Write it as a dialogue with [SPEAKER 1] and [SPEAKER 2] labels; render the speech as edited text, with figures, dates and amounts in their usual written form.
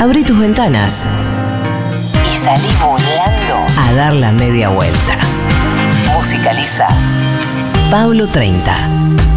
[SPEAKER 1] Abrí tus ventanas y salí volando a dar la media vuelta. Musicaliza Pablo 30.